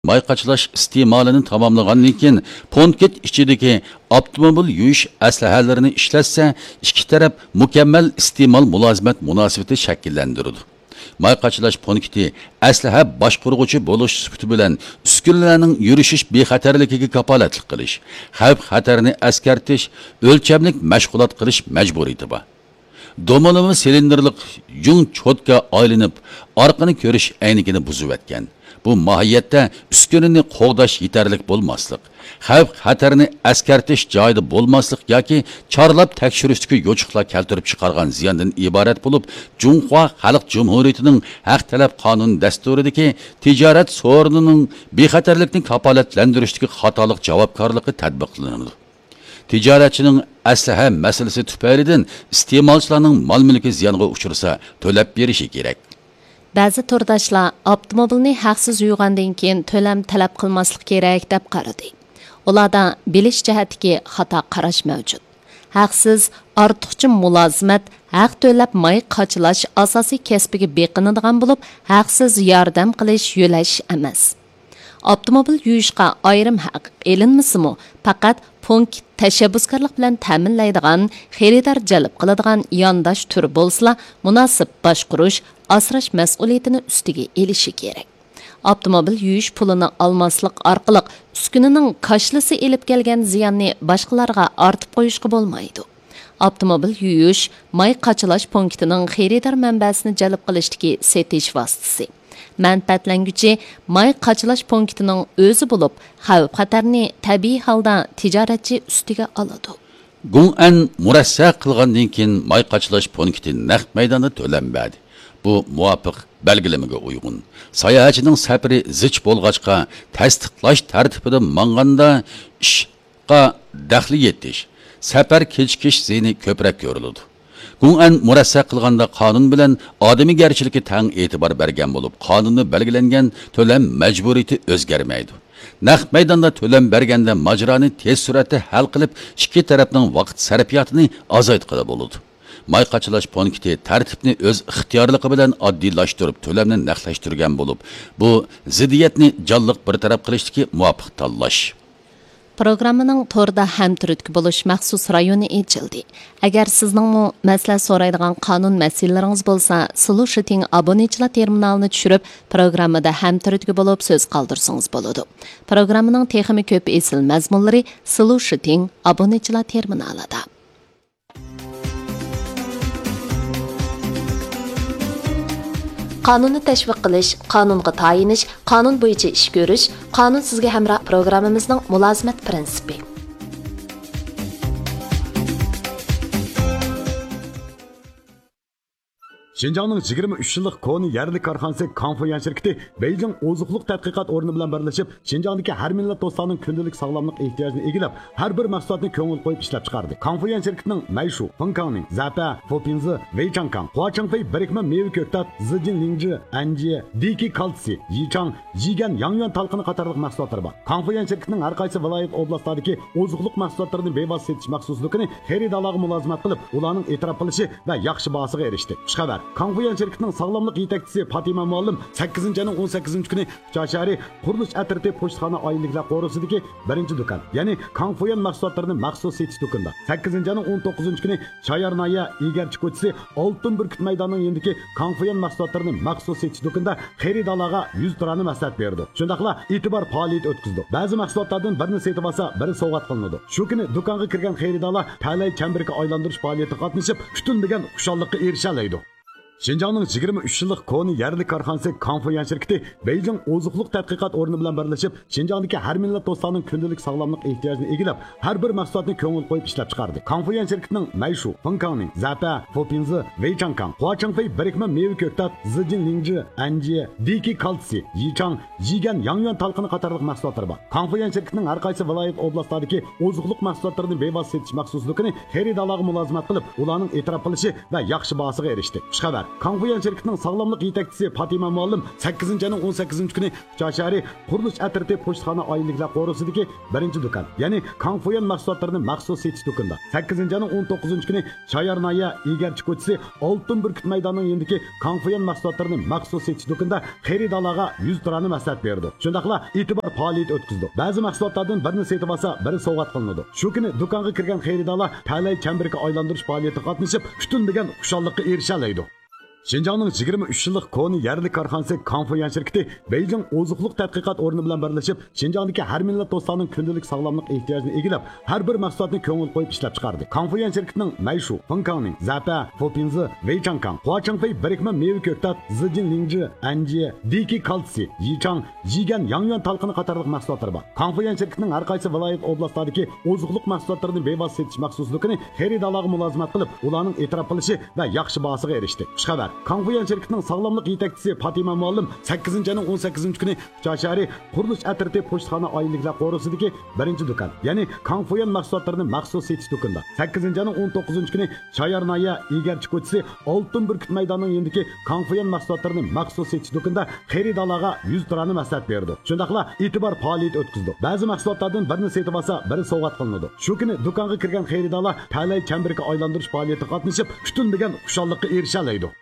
Mayqaçlash iste'molini tamomlagandan keyin ponket ichidagi avtomobil yuvish aslahalarini ishlatsa, ikki taraf mukammal iste'mol mulozimat munosabati shakllantirildi. Mayqaçlash punkti aslaha boshqaruvchi bo'lish sifati bilan uskunalarning yurishish bexatarligiga kapolatlik qilish, xavf-xatarni askartish, o'lchamlik mashg'ulot qilish majburiyati bor. Domonimi silinderlik yung cho'tka aylanib, orqani ko'rish aynigini buzib o'tgan. Bu mohiyatda uskunani qo'g'dash yetarlik bo'lmaslik, xavf-xatarni askartish joyida bo'lmaslik yoki chorlab tekshirishdagi yo'chiqlar keltirib chiqargan ziyondan iborat bo'lib, Junxo Xalq Jumhuriyatining haq talab qonun dasturidagi tijorat so'rinining bexatarlikni kapolatlantirishdagi xatolik javobgarligi tatbiqlanadi. Tijoratchining aslaha masalasi tufaylidan iste'molchilarning mol-mulki ziyonga uchrasa to'lab berishi kerak. Ba'zi turdashlar avtomobilni haqsiz yuvgandan keyin to'lam talab qilmaslik kerak deb qaradi. Ularda bilish jihatdagi xato qarash mavjud. Haqsiz ortiqcha mulozimat, haq to'lab may qochilash asosiy kasbiga beqinadigan bo'lib, haqsiz yordam qilish yo'lash emas. Avtomobil yuvishga ayrim haq elinmasimi, faqat punkt tashabbuskorlik bilan ta'minlaydigan, xaridor jalb qiladigan yondosh tur bo'lsa, munosib boshqarish, asrash mas'uliyatini ustiga elishi kerak. Avtomobil yuvish pulini almaslik orqali uskunaning kashlisi elib kelgan ziyonni boshqalarga ortib qo'yishga bo'lmaydi. Avtomobil yuvish may qochilash punktining xaridor manbasini jalb qilishdagi setish vositasi. Manfaatlanguchi may qochilash punktining o'zi bo'lib, xavf-xatarni tabiiy holda tijoratchi ustiga oladi. Gung'an murassa qilgandan keyin may qochilash punkti naq maydonda to'lanmadi. Bu muvofiq belgilamaga uyg'un. Sayohatchining safari zich bo'lg'achqa tasdiqlash tartibida manganda ishqa daxli yetish, safar kechikish ziyni ko'proq ko'riladi. Gung'an murassa qilganda qonun bilan odamiygarchilikka tang e'tibor bergan bo'lib, qonunni belgilangan to'lam majburiyati o'zgarmaydi. Naq maydonda to'lam berganda majroni tez suratda hal qilib, ikki tarafning vaqt sarfiyatini azaytqili bo'ladi. May qochilash punkti tartibni o'z ixtiyorligi bilan oddiylashtirib, to'lamni naqlashtirgan bo'lib, bu ziddiyatni jonliq bir taraf qilishdagi muvofiq tanlash. Programmaning torda ham turtki bo'lish maxsus rayoni ochildi. Agar sizning maslahat so'raydigan qonun masalalaringiz bo'lsa, Solution abonechilar terminalini tushirib, programmada ham turtki bo'lib so'z qoldirsangiz bo'ladi. Programmaning texnik ko'p esil mazmunlari Solution abonechilar terminalida. Qonunni tashviq qilish, qonunga tayinish, qonun bo'yicha ish ko'rish, qonun sizga hamroh programmamizning mulozimat prinsipi. Şinjanның 23 yıllık koni yerli karxanası Kanfuyan şirketi Beijing ozuqluq tədqiqat ornu bilan birleşip Şinjandagi har millat dostlarının gündelik sağlamlık ihtiyacını egilib, her bir mahsulotni ko'ngil qo'yib ishlab chiqardi. Kanfuyan şirketining Mayshu, Fengkangning Zapa, Fopinzi, Weichangkang, Huachangfei birikma meva ko'ktat, Zijin Lingji, Anji, Diki Kaltsi, Yichang, Jigan, Yangyuan talqini qatorliq mahsulotlari bor. Kanfuyan şirketining har qaysi viloyat oblastlaridagi ozuqluq mahsulotlarini bevosita setish maxsusligini xaridorlarga mulozimat qilib, ularning e'tirof qilishi va yaxshi bahosiga erishdi. Xushxabar. Kanfuyan şirketining sog'lomlik yetakchisi Fatima Muallim 8-ayning 18-kuni Chashari qurilish atriti pochtaxona oyliklar qo'risidagi birinchi do'kon, ya'ni Kanfuyan mahsulotlarini maxsus setish do'konida. 8-ayning 19-kuni Chayarnaya egarchi ko'chasi Oltin burkut maydonining yendiki Kanfuyan mahsulotlarini maxsus setish do'konida xaridorlarga 100 turani maslahat berdi. Shundaqla e'tibor faoliyat o'tkazdi. Ba'zi mahsulotlardan birini setib olsa, biri sovg'at qilinadi. Shu kuni do'konga kirgan xaridorlar talay chamberga aylantirish faoliyatida qatnashib, kutilmagan xushallikqa erisha oladi. Şinjanның 23 yıllık koni yerli karxanası Kanfuyan şirketi Beijing ozuqluq tədqiqat ornu bilan birleşip Şinjandagi har millat dostlarının gündelik sağlamlık ihtiyacını egilib, her bir mahsulotni ko'ngil qo'yib ishlab chiqardi. Kanfuyan şirketining Mayshu, Fengkangning Zapa, Fopinzi, Weichangkang, Huachangfei birikma meva ko'ktat, Zijin Lingji, Anji, Diki Kaltsi, Yichang, Jigan, Yangyuan talqini qatorliq mahsulotlari bor. Kanfuyan şirketining har qaysi viloyat oblastlaridagi ozuqluq mahsulotlarini bevosita setish maxsusligini xaridorlarga mulozimat qilib, ularning e'tirof qilishi va yaxshi bahosiga erishdi. Xushxabar. Kangfuyan şirketining sog'lomlik yetakchisi Fatima muallim 8-ayning 18-kuni Chashari qurilish atriti pochtaxona oiliklar qo'risidagi birinchi do'kon, ya'ni Kangfuyan mahsulotlarini maxsus setish do'konida 8-ayning 19-kuni Shayarnaya egarchi ko'chasi Oltin burkut maydonining yonidagi Kangfuyan mahsulotlarini maxsus setish do'konida xaridorlarga 100 dirani maslahat berdi. Shundaqla e'tibor faoliyat o'tkazdi. Ba'zi mahsulotlardan birini setib olsa, biri sovg'at qilinadi. Shu kuni do'konga kirgan xaridorlar talay chamberga aylantirish faoliyatida qatnashib, kutilmagan xushallikqa erisha oladi. Şinjanның 23 yıllık koni yerli karxanası Kangfuyan şirketi Beijing ozuqluq tadqiqot o'rni bilan birlashib, Şinjandagi har millat do'stlarning kundalik sog'lomlik ehtiyojini egilab, har bir mahsulotni ko'ngil qo'yib ishlab chiqardi. Kangfuyan şirketining Maishu, Fengkangning Zapa, Popinzi, Weichangkang, Huachangfei birikma meva ko'ktat, Zijin Lingji, Anji, Diki Kaltsi, Yichang, Jigan, Yangyuan talqini qatorliq mahsulotlari bor. Kangfuyan şirketining har qaysi viloyat oblastlaridagi ozuqluq mahsulotlarini bevosita setish maxsus do'koni xaridorlarga mulozimat qilib, ularning e'tirof qilishi va yaxshi bahosiga erishdi. Xushxabar. Kangfuyan şirketining sog'lomlik yetakchisi Fatima muallim 8-ayning 18-kuni Chashari qurilish atriti pochtaxona oiliklar qo'risidagi birinchi do'kon, ya'ni Kangfuyan mahsulotlarini maxsus setish do'konida 8-ayning 19-kuni Shayarnaya egarchi ko'chasi Oltin burkut maydonining yonidagi Kangfuyan mahsulotlarini maxsus setish do'konida xaridorlarga 100 dirani maslahat berdi. Shundaqla e'tibor faoliyat o'tkazdi. Ba'zi mahsulotlardan birini setib olsa, biri sovg'at qilinadi. Shu kuni do'konga kirgan xaridorlar talay chamberga aylantirish faoliyatida qatnashib, kutilmagan xushallikqa erisha oladi.